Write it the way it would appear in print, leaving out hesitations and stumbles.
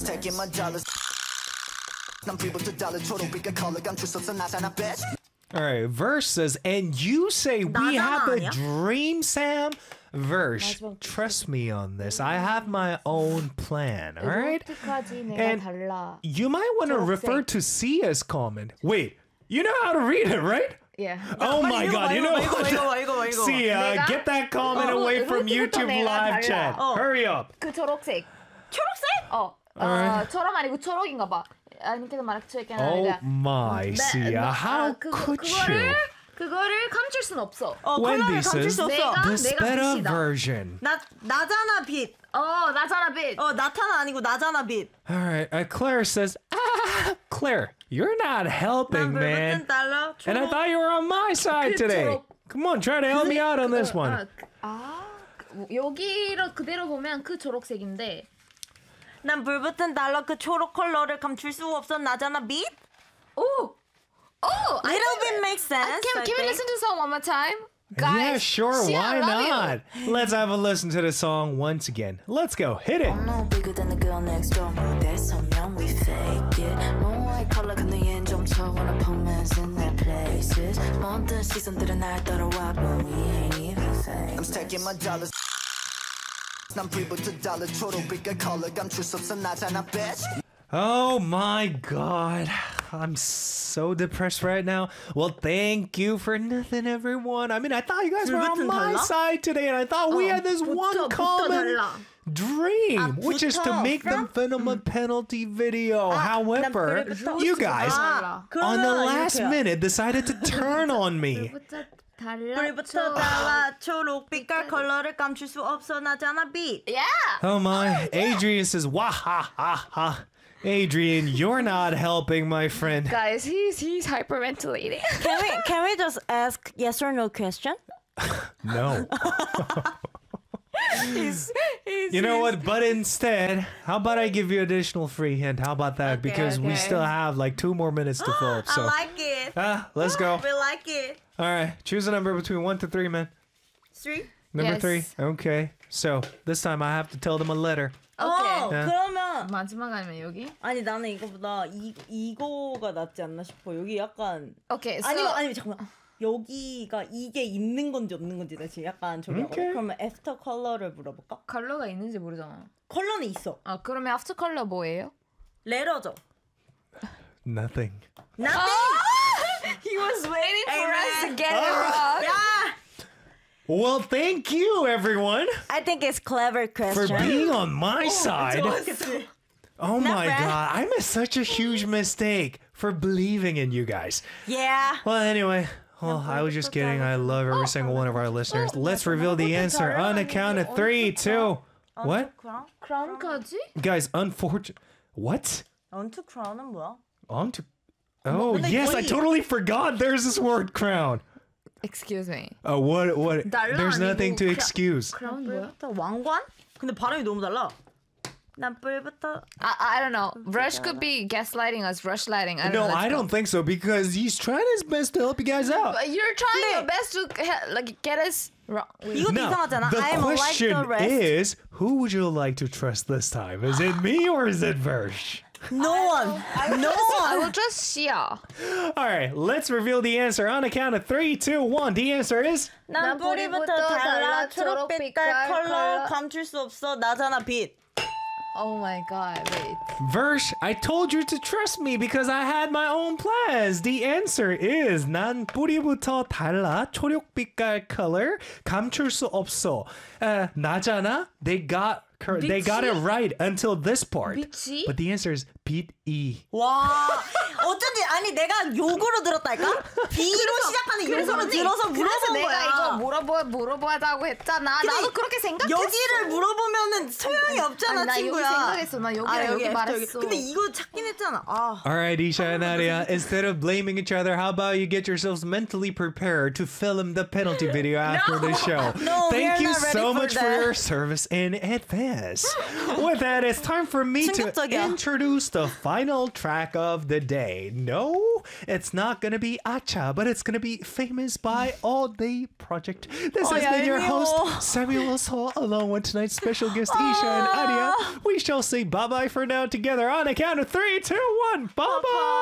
taking my dollars. 난 불부터 달러 초록빛깔 컬러 감출 수 없어 나잖아 bitch. All right, Verse says, and you say we have a 아니야? dream, Sam? Verse, trust me on this. I have my own plan, all right? 어떡하지 내가 And 달라. you might want to refer to Sia's comment. Wait, you know how to read it, right? Yeah. Oh my god, you know 이거. Sia, 내가? get that comment away from 루트부터 YouTube 내가 live 달라. chat. Hurry up. 그 초록색. 초록색? Alright. 초록 아니고 초록인가 봐. 아니면 말할게 Oh my, Sia, how could you? 그거를 감출 순 없어. Wendy 컬러를 감출 says, 수 없어. this 내가 better 빛이다. version. 나잖아 빛. 나잖아 빛. 나타나 아니고 나잖아 빛. All right, Claire says, Claire, you're not helping, man. 달러. And I thought you were on my side today. 초록. Come on, try to help me out on this one. 여기로 그대로 보면 그 초록색인데. 난 불붙은 달러 그 초록 컬러를 감출 수 없어 나잖아 빛. 오. Little bit makes sense. Can we listen to the song one more time? Guys, Yeah, sure, Sia, why I love not? Let's have a listen to the song once again. Let's go, hit it. No bigger than the girl next door. There's some young, we fake it. No white collar, 근데 얘는 좀 wanna romance in their places. 모든 시선들은 날 따라와, but we ain't even I'm famous. taking my dollars. 난 불부터 달러 초록빛깔 컬러 감출 수 없어 나잖아 bitch. Oh my god. I'm so depressed right now. Well, thank you for nothing, everyone. I mean, I thought you guys were on my side today, and I thought we had this one common dream, which is to make the film a penalty video. However, you guys, on the last minute, decided to turn on me. 불부터 달라 초록빛깔 컬러를 감출 수 없어 나잖아 빛. Yeah. Oh my. Adrian says, wahahaha. Adrian, you're not helping, my friend. Guys, he's hyperventilating. Can we just ask yes or no question? No. You know what? But instead, how about I give you additional free hint? How about that? Because we still have like 2 more minutes to fill up. So, I like it. let's go. We like it. All right, choose a number between 1 to 3, man. 3. Number Yes. 3. Okay. So this time I have to tell them a letter. Okay. 그러면 마지막 아니면 여기? 아니 나는 이거보다 이거가 낫지 않나 싶어. 여기 약간 Okay. So 아니면 잠깐만. 여기가 이게 있는 건지 없는 건지 나 지금 약간 저기 하거든. Okay. 그러면 애프터 컬러를 물어볼까? 컬러가 있는지 모르잖아. 컬러는 있어. 그러면 after 컬러 뭐예요? 레러죠. Nothing. He was waiting for us to get it wrong. 야! Well, thank you, everyone, I think it's clever for question. being on my side. Oh my bad. god, I made such a huge mistake for believing in you guys. Yeah. Well, anyway, I was just kidding. I love every single one of our listeners. Let's reveal the answer on a count of 3, 2. What? 크라운까지? Guys, unfortunate. What? 언투 크라운은 뭐야? On to. Oh, 근데 yes, I 거의- totally forgot there's this word crown. Excuse me. Oh, what? 달라 There's 아니고 nothing to excuse. 크라운 뭐야? 왕관? 근데 발음이 너무 달라. 난 뿔부터 I don't know. Rush could be gaslighting us, rushlighting. I don't know. No, Let's I go. don't think so because he's trying his best to help you guys out. But you're trying 네. your best to get us wrong. 이것도 Now, 이상하잖아. the I'm like question the rest. is, who would you like to trust this time? Is it me or is it Versh? No one. No I one. will trust Sia. All right, let's reveal the answer on a count of 3, 2, 1. The answer is 난 뿌리부터 달라 초록빛깔 컬러 감출 수 없어 나잖아 빛. Oh my god, wait. Versh. I told you to trust me because I had my own plans. The answer is 난 뿌리부터 달라 초록빛깔 color 감출 수 없어. 나잖아. They got it right until this part. 미치? But the answer is 빛이. 와 어쩐지 아니 내가 욕으로 들었다니까 B로 시작하는 욕으로 들어서 그래서 물어본 내가 이거 거야. 물어보자고 했잖아. 나도 그렇게 생각했어. 여기를 물어보면은 소용이 없잖아 아니, 나 여기 친구야. 생각했어. 나 여기랑 여기 F, 말했어. 근데 이거 찾긴 했잖아. 아. All right, Isha and Nadia, instead of blaming each other, how about you get yourselves mentally prepared to film the penalty video after the show? No, we are Thank you not ready so for much for that. your service in advance. With that, it's time for me to 충격적이야. introduce the final track of the day. No, it's not going to be Acha, but it's going to be Famous by All Day Project. This has been your host, Samuel So, along with tonight's special guest, Isha and Adia. We we shall say bye bye for now together on a count of 3, 2, 1. Bye bye.